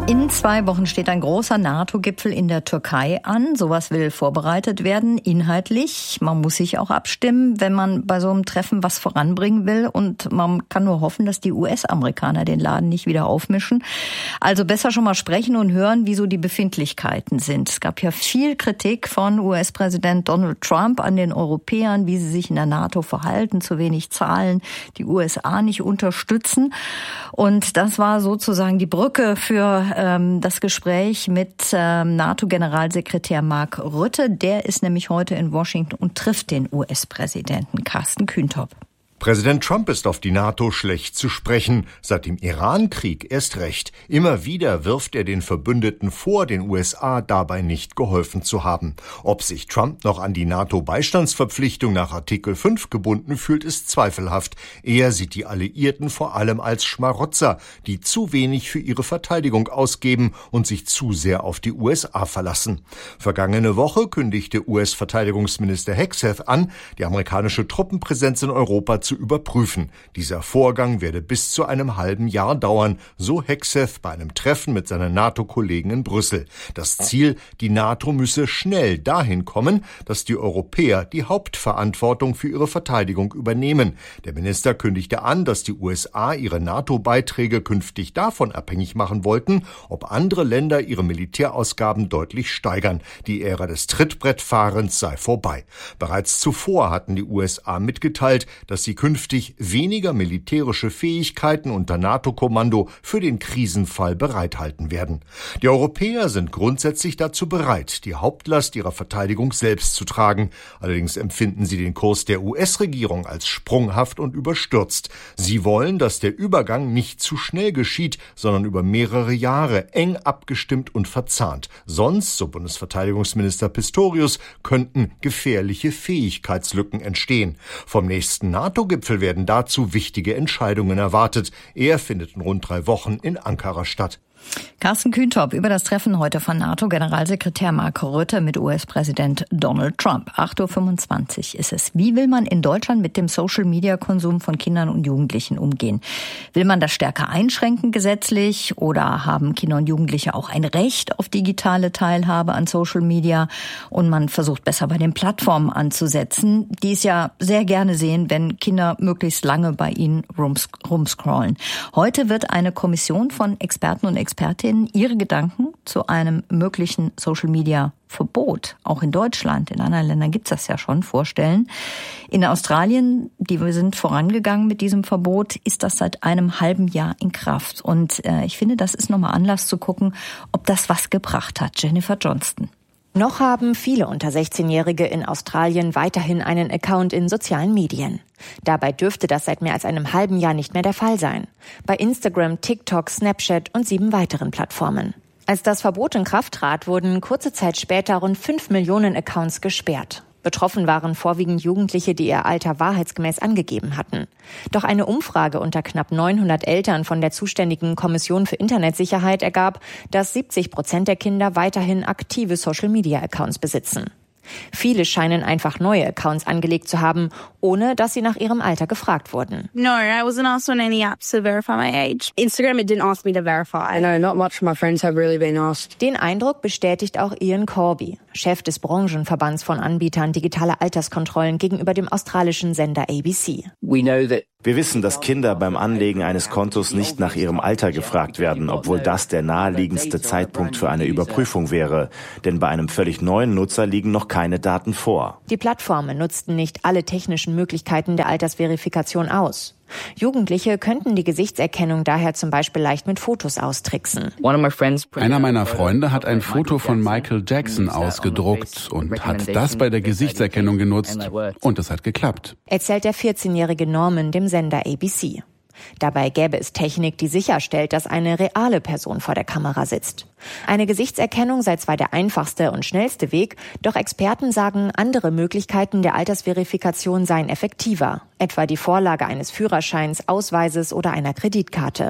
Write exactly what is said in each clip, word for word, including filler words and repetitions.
In zwei Wochen steht ein großer NATO-Gipfel in der Türkei an. Sowas will vorbereitet werden, inhaltlich. Man muss sich auch abstimmen, wenn man bei so einem Treffen was voranbringen will. Und man kann nur hoffen, dass die U S-Amerikaner den Laden nicht wieder aufmischen. Also besser schon mal sprechen und hören, wie so die Befindlichkeiten sind. Es gab ja viel Kritik von U S-Präsident Donald Trump an den Europäern, wie sie sich in der NATO verhalten, zu wenig zahlen, die U S A nicht unterstützen. Und das war sozusagen die Brücke für das Gespräch mit NATO-Generalsekretär Mark Rutte. Der ist nämlich heute in Washington und trifft den U S-Präsidenten Carsten Kühntop. Präsident Trump ist auf die NATO schlecht zu sprechen, seit dem Iran-Krieg erst recht. Immer wieder wirft er den Verbündeten vor, den U S A dabei nicht geholfen zu haben. Ob sich Trump noch an die NATO-Beistandsverpflichtung nach Artikel fünf gebunden fühlt, ist zweifelhaft. Er sieht die Alliierten vor allem als Schmarotzer, die zu wenig für ihre Verteidigung ausgeben und sich zu sehr auf die U S A verlassen. Vergangene Woche kündigte U S-Verteidigungsminister Hegseth an, die amerikanische Truppenpräsenz in Europa zu zu überprüfen. Dieser Vorgang werde bis zu einem halben Jahr dauern, so Hegseth bei einem Treffen mit seinen NATO-Kollegen in Brüssel. Das Ziel, die NATO müsse schnell dahin kommen, dass die Europäer die Hauptverantwortung für ihre Verteidigung übernehmen. Der Minister kündigte an, dass die U S A ihre NATO-Beiträge künftig davon abhängig machen wollten, ob andere Länder ihre Militärausgaben deutlich steigern. Die Ära des Trittbrettfahrens sei vorbei. Bereits zuvor hatten die U S A mitgeteilt, dass sie künftig weniger militärische Fähigkeiten unter NATO-Kommando für den Krisenfall bereithalten werden. Die Europäer sind grundsätzlich dazu bereit, die Hauptlast ihrer Verteidigung selbst zu tragen. Allerdings empfinden sie den Kurs der U S-Regierung als sprunghaft und überstürzt. Sie wollen, dass der Übergang nicht zu schnell geschieht, sondern über mehrere Jahre eng abgestimmt und verzahnt. Sonst, so Bundesverteidigungsminister Pistorius, könnten gefährliche Fähigkeitslücken entstehen. Vom nächsten NATO Gipfel werden dazu wichtige Entscheidungen erwartet. Er findet in rund drei Wochen in Ankara statt. Carsten Kühntop über das Treffen heute von NATO-Generalsekretär Mark Rutte mit U S-Präsident Donald Trump. acht Uhr fünfundzwanzig ist es. Wie will man in Deutschland mit dem Social-Media-Konsum von Kindern und Jugendlichen umgehen? Will man das stärker einschränken gesetzlich oder haben Kinder und Jugendliche auch ein Recht auf digitale Teilhabe an Social Media? Und man versucht besser bei den Plattformen anzusetzen, die es ja sehr gerne sehen, wenn Kinder möglichst lange bei ihnen rumscrollen. Heute wird eine Kommission von Experten und Expertinnen ihre Gedanken zu einem möglichen Social-Media-Verbot, auch in Deutschland, in anderen Ländern gibt es das ja schon, vorstellen. In Australien, die sind vorangegangen mit diesem Verbot, ist das seit einem halben Jahr in Kraft. Und äh, ich finde, das ist nochmal Anlass zu gucken, ob das was gebracht hat. Jennifer Johnston. Noch haben viele unter sechzehnjährige in Australien weiterhin einen Account in sozialen Medien. Dabei dürfte das seit mehr als einem halben Jahr nicht mehr der Fall sein. Bei Instagram, TikTok, Snapchat und sieben weiteren Plattformen. Als das Verbot in Kraft trat, wurden kurze Zeit später rund fünf Millionen Accounts gesperrt. Betroffen waren vorwiegend Jugendliche, die ihr Alter wahrheitsgemäß angegeben hatten. Doch eine Umfrage unter knapp neunhundert Eltern von der zuständigen Kommission für Internetsicherheit ergab, dass siebzig Prozent der Kinder weiterhin aktive Social-Media-Accounts besitzen. Viele scheinen einfach neue Accounts angelegt zu haben, ohne dass sie nach ihrem Alter gefragt wurden. No, I wasn't asked on any apps to verify my age. Instagram, it didn't ask me to verify. No, not much of my friends have really been asked. Den Eindruck bestätigt auch Ian Corby, Chef des Branchenverbands von Anbietern digitaler Alterskontrollen gegenüber dem australischen Sender A B C. We know that Wir wissen, dass Kinder beim Anlegen eines Kontos nicht nach ihrem Alter gefragt werden, obwohl das der naheliegendste Zeitpunkt für eine Überprüfung wäre. Denn bei einem völlig neuen Nutzer liegen noch keine Daten vor. Die Plattformen nutzten nicht alle technischen Möglichkeiten der Altersverifikation aus. Jugendliche könnten die Gesichtserkennung daher zum Beispiel leicht mit Fotos austricksen. Einer meiner Freunde hat ein Foto von Michael Jackson ausgedruckt und hat das bei der Gesichtserkennung genutzt und es hat geklappt. Erzählt der vierzehnjährige Norman dem Sender A B C. Dabei gäbe es Technik, die sicherstellt, dass eine reale Person vor der Kamera sitzt. Eine Gesichtserkennung sei zwar der einfachste und schnellste Weg, doch Experten sagen, andere Möglichkeiten der Altersverifikation seien effektiver, etwa die Vorlage eines Führerscheins, Ausweises oder einer Kreditkarte.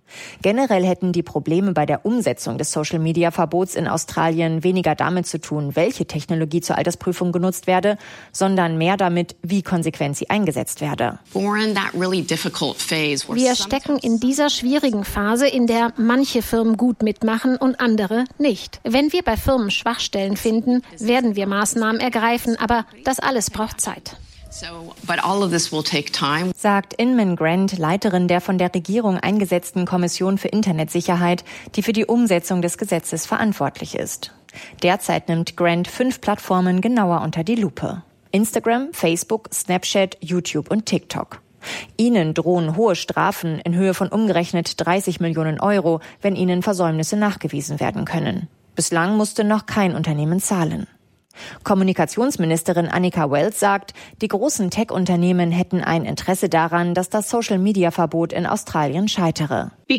Generell hätten die Probleme bei der Umsetzung des Social-Media-Verbots in Australien weniger damit zu tun, welche Technologie zur Altersprüfung genutzt werde, sondern mehr damit, wie konsequent sie eingesetzt werde. Wir stecken in dieser schwierigen Phase, in der manche Firmen gut mitmachen und andere nicht. Wenn wir bei Firmen Schwachstellen finden, werden wir Maßnahmen ergreifen, aber das alles braucht Zeit. Sagt Inman Grant, Leiterin der von der Regierung eingesetzten Kommission für Internetsicherheit, die für die Umsetzung des Gesetzes verantwortlich ist. Derzeit nimmt Grant fünf Plattformen genauer unter die Lupe: Instagram, Facebook, Snapchat, YouTube und TikTok. Ihnen drohen hohe Strafen in Höhe von umgerechnet dreißig Millionen Euro, wenn ihnen Versäumnisse nachgewiesen werden können. Bislang musste noch kein Unternehmen zahlen. Kommunikationsministerin Annika Wells sagt, die großen Tech-Unternehmen hätten ein Interesse daran, dass das Social-Media-Verbot in Australien scheitere. Die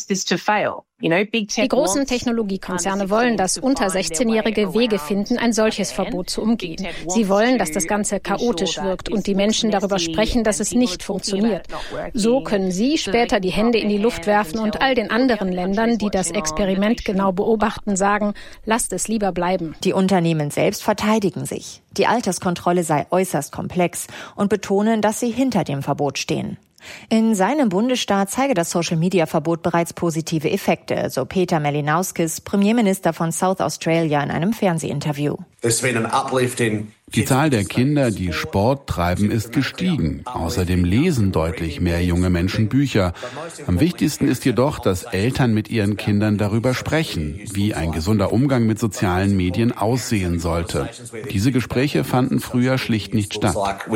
großen Technologiekonzerne wollen, dass unter sechzehnjährige Wege finden, ein solches Verbot zu umgehen. Sie wollen, dass das Ganze chaotisch wirkt und die Menschen darüber sprechen, dass es nicht funktioniert. So können sie später die Hände in die Luft werfen und all den anderen Ländern, die das Experiment genau beobachten, sagen, lasst es lieber bleiben. Die Unternehmen selbst verteidigen sich. Die Alterskontrolle sei äußerst komplex und betonen, dass sie hinter dem Verbot stehen. In seinem Bundesstaat zeige das Social-Media-Verbot bereits positive Effekte, so Peter Malinowskis, Premierminister von South Australia, in einem Fernsehinterview. Die Zahl der Kinder, die Sport treiben, ist gestiegen. Außerdem lesen deutlich mehr junge Menschen Bücher. Am wichtigsten ist jedoch, dass Eltern mit ihren Kindern darüber sprechen, wie ein gesunder Umgang mit sozialen Medien aussehen sollte. Diese Gespräche fanden früher schlicht nicht statt.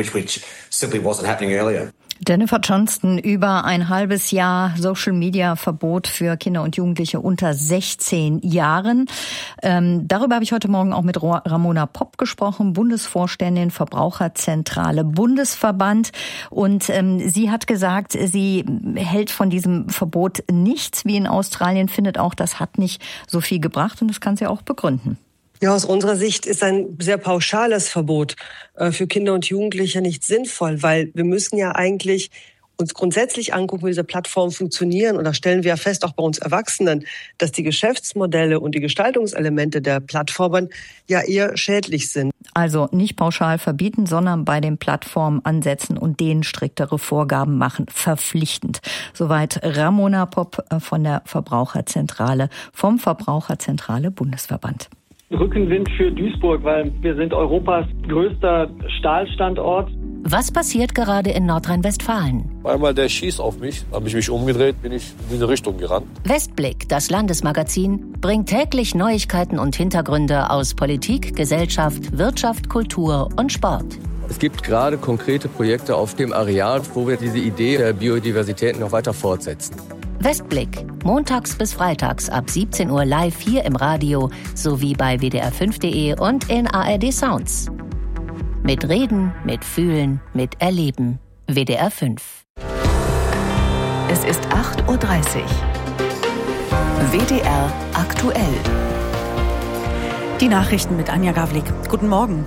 Jennifer Johnston, über ein halbes Jahr Social-Media-Verbot für Kinder und Jugendliche unter sechzehn Jahren. Ähm, darüber habe ich heute Morgen auch mit Ramona Popp gesprochen, Bundesvorständin Verbraucherzentrale Bundesverband. Und ähm, sie hat gesagt, sie hält von diesem Verbot nichts, wie in Australien, findet auch, das hat nicht so viel gebracht und das kann sie auch begründen. Ja, aus unserer Sicht ist ein sehr pauschales Verbot äh, für Kinder und Jugendliche nicht sinnvoll, weil wir müssen ja eigentlich uns grundsätzlich angucken, wie diese Plattformen funktionieren. Und da stellen wir ja fest, auch bei uns Erwachsenen, dass die Geschäftsmodelle und die Gestaltungselemente der Plattformen ja eher schädlich sind. Also nicht pauschal verbieten, sondern bei den Plattformen ansetzen und denen striktere Vorgaben machen, verpflichtend. Soweit Ramona Popp von der Verbraucherzentrale, vom Verbraucherzentrale Bundesverband. Rückenwind für Duisburg, weil wir sind Europas größter Stahlstandort. Was passiert gerade in Nordrhein-Westfalen? Einmal der schießt auf mich, habe ich mich umgedreht, bin ich in diese Richtung gerannt. Westblick, das Landesmagazin, bringt täglich Neuigkeiten und Hintergründe aus Politik, Gesellschaft, Wirtschaft, Kultur und Sport. Es gibt gerade konkrete Projekte auf dem Areal, wo wir diese Idee der Biodiversität noch weiter fortsetzen. Westblick, montags bis freitags ab siebzehn Uhr live hier im Radio sowie bei w d r fünf punkt d e und in A R D Sounds. Mit Reden, mit Fühlen, mit Erleben. W D R fünf. Es ist acht Uhr dreißig. W D R aktuell. Die Nachrichten mit Anja Gawlik. Guten Morgen.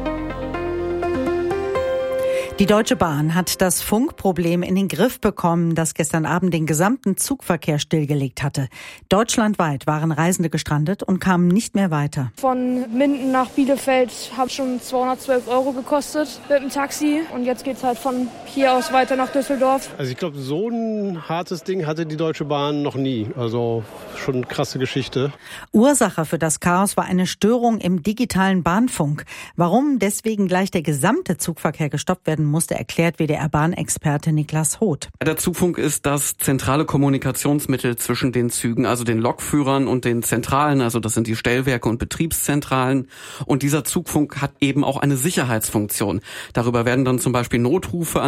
Die Deutsche Bahn hat das Funkproblem in den Griff bekommen, das gestern Abend den gesamten Zugverkehr stillgelegt hatte. Deutschlandweit waren Reisende gestrandet und kamen nicht mehr weiter. Von Minden nach Bielefeld hat schon zweihundertzwölf Euro gekostet mit dem Taxi. Und jetzt geht's halt von hier aus weiter nach Düsseldorf. Also ich glaube, so ein hartes Ding hatte die Deutsche Bahn noch nie. Also schon eine krasse Geschichte. Ursache für das Chaos war eine Störung im digitalen Bahnfunk. Warum deswegen gleich der gesamte Zugverkehr gestoppt werden musste, erklärt W D R-Bahnexperte Niklas Hoth. Der Zugfunk ist das zentrale Kommunikationsmittel zwischen den Zügen, also den Lokführern und den Zentralen, also das sind die Stellwerke und Betriebszentralen. Und dieser Zugfunk hat eben auch eine Sicherheitsfunktion. Darüber werden dann zum Beispiel Notrufe an